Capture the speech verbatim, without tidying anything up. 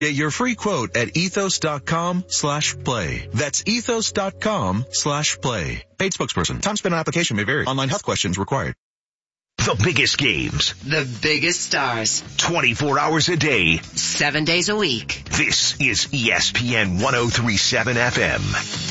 Get your free quote at ethos.com slash play. That's ethos.com slash play. Paid spokesperson. Time spent on application may vary. Online health questions required. The biggest games. The biggest stars. twenty-four hours a day. Seven days a week. This is E S P N one oh three point seven F M.